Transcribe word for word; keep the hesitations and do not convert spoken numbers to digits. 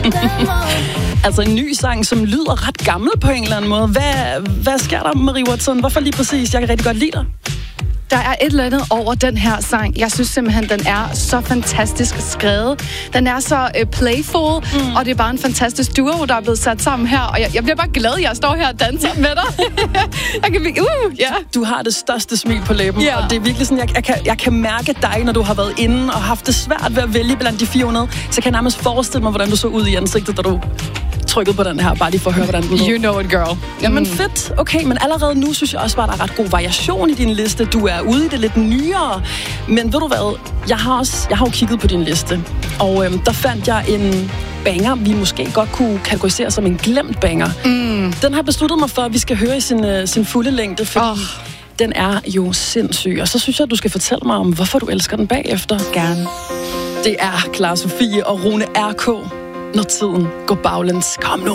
Altså en ny sang, som lyder ret gammel på en eller anden måde. Hvad, hvad sker der, Marie Watson? Hvorfor lige præcis? Jeg kan rigtig godt lide dig. Der er et eller andet over den her sang. Jeg synes simpelthen, den er så fantastisk skrevet. Den er så uh, playful, mm. og det er bare en fantastisk duo, der er blevet sat sammen her. Og jeg, jeg bliver bare glad, at jeg står her og danser med dig. jeg kan, uh, yeah. Du har det største smil på læben, yeah. og det er virkelig sådan, jeg, jeg, kan, jeg kan mærke dig, når du har været inde og haft det svært ved at vælge blandt de fire hundrede. Så jeg kan nærmest forestille mig, hvordan du så ud i ansigtet, da du trykket på den her, bare lige for at høre, hvordan du lød. You know it, girl. Jamen mm. fedt. Okay, men allerede nu synes jeg også bare, der er ret god variation i din liste. Du er ude i det lidt nyere. Men ved du hvad? Jeg har også, jeg har jo kigget på din liste, og øhm, der fandt jeg en banger, vi måske godt kunne kategorisere som en glemt banger. Mm. Den har besluttet mig for, at vi skal høre i sin, øh, sin fulde længde, fordi oh. den er jo sindssyg. Og så synes jeg, at du skal fortælle mig om, hvorfor du elsker den bagefter. Gerne. Det er Clara Sofie og Rune R K. Når tiden går baglæns. Kom nu.